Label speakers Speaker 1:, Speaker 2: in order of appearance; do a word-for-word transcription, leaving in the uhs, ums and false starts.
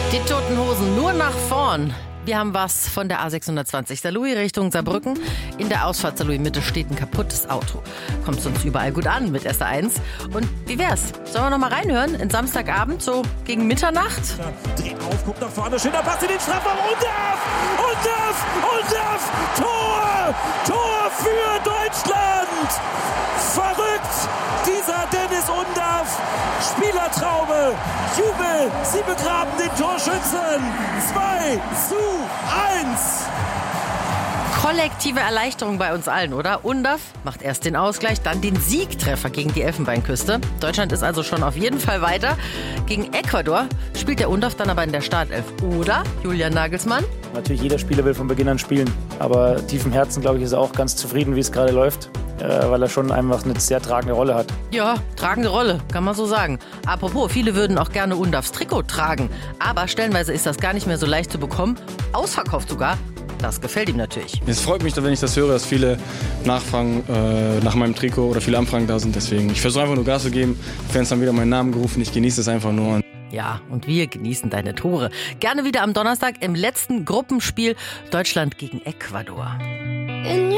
Speaker 1: Die Toten Hosen nur nach vorn. Wir haben was von der A sechshundertzwanzig Saarlouis Richtung Saarbrücken. In der Ausfahrt Saarlouis-Mitte steht ein kaputtes Auto. Kommt uns überall gut an mit S eins. Und wie wär's? Sollen wir noch mal reinhören? In Samstagabend, so gegen Mitternacht?
Speaker 2: Ja, dreht auf, guckt nach vorne, schöner Pass in den Strafraum. Undav! Undav! Undav! Tor! Tor für Deutschland! Verrückt! Dieser Dennis Undav! Spielertraube! Jubel! Sie begraben den Torschützen! zwei zu eins!
Speaker 1: Kollektive Erleichterung bei uns allen, oder? Undav macht erst den Ausgleich, dann den Siegtreffer gegen die Elfenbeinküste. Deutschland ist also schon auf jeden Fall weiter. Gegen Ecuador spielt der Undav dann aber in der Startelf. Oder, Julian Nagelsmann?
Speaker 3: Natürlich, jeder Spieler will von Beginn an spielen. Aber tief im Herzen, glaube ich, ist er auch ganz zufrieden, wie es gerade läuft. Äh, weil er schon einfach eine sehr tragende Rolle hat.
Speaker 1: Ja, tragende Rolle, kann man so sagen. Apropos, viele würden auch gerne Undavs Trikot tragen. Aber stellenweise ist das gar nicht mehr so leicht zu bekommen. Ausverkauft sogar. Das gefällt ihm natürlich.
Speaker 4: Es freut mich, wenn ich das höre, dass viele nachfragen äh, nach meinem Trikot oder viele Anfragen da sind. Deswegen, ich versuche einfach nur Gas zu geben. Die Fans haben wieder meinen Namen gerufen. Ich genieße es einfach nur.
Speaker 1: Ja, und wir genießen deine Tore. Gerne wieder am Donnerstag im letzten Gruppenspiel Deutschland gegen Ecuador.